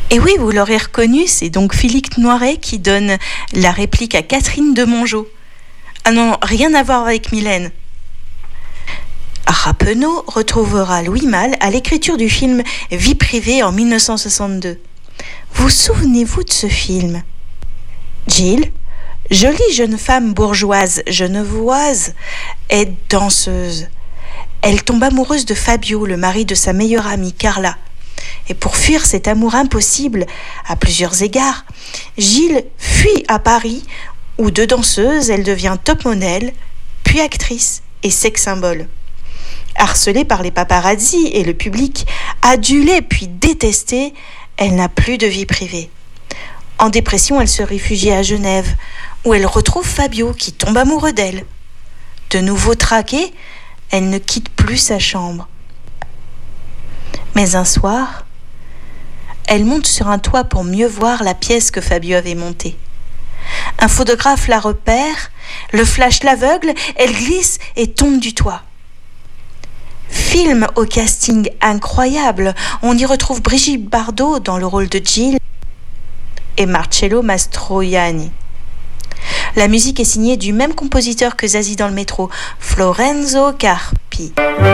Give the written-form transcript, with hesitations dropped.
Et oui, vous l'aurez reconnu, c'est donc Philippe Noiret qui donne la réplique à Catherine de Mongeau. Ah non, rien à voir avec Mylène. Rappeneau retrouvera Louis Malle à l'écriture du film Vie privée en 1962. Vous souvenez-vous de ce film ? Jill, jolie jeune femme bourgeoise genevoise, est danseuse. Elle tombe amoureuse de Fabio, le mari de sa meilleure amie Carla. Et pour fuir cet amour impossible, à plusieurs égards, Jill fuit à Paris, où de danseuse, elle devient top modèle, puis actrice et sex symbole. Harcelée par les paparazzis et le public, adulée puis détestée, elle n'a plus de vie privée. En dépression, elle se réfugie à Genève, où elle retrouve Fabio qui tombe amoureux d'elle. De nouveau traquée, elle ne quitte plus sa chambre. Mais un soir, elle monte sur un toit pour mieux voir la pièce que Fabio avait montée. Un photographe la repère, le flash l'aveugle, elle glisse et tombe du toit. Film au casting incroyable, on y retrouve Brigitte Bardot dans le rôle de Jill et Marcello Mastroianni. La musique est signée du même compositeur que Zazie dans le métro, Florenzo Carpi.